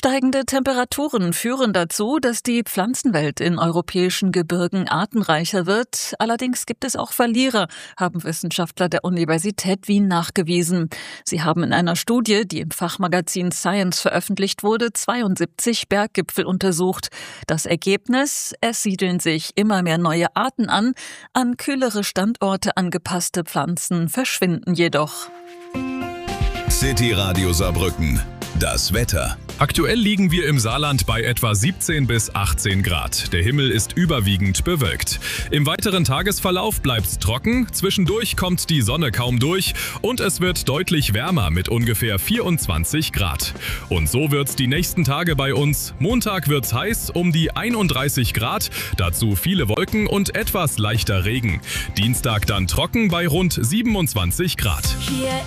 Steigende Temperaturen führen dazu, dass die Pflanzenwelt in europäischen Gebirgen artenreicher wird. Allerdings gibt es auch Verlierer, haben Wissenschaftler der Universität Wien nachgewiesen. Sie haben in einer Studie, die im Fachmagazin Science veröffentlicht wurde, 72 Berggipfel untersucht. Das Ergebnis: Es siedeln sich immer mehr neue Arten an kühlere Standorte angepasste Pflanzen verschwinden jedoch. City Radio Saarbrücken. Das Wetter. Aktuell liegen wir im Saarland bei etwa 17 bis 18 Grad. Der Himmel ist überwiegend bewölkt. Im weiteren Tagesverlauf bleibt's trocken, zwischendurch kommt die Sonne kaum durch und es wird deutlich wärmer mit ungefähr 24 Grad. Und so wird's die nächsten Tage bei uns. Montag wird's heiß, um die 31 Grad, dazu viele Wolken und etwas leichter Regen. Dienstag dann trocken bei rund 27 Grad. Hier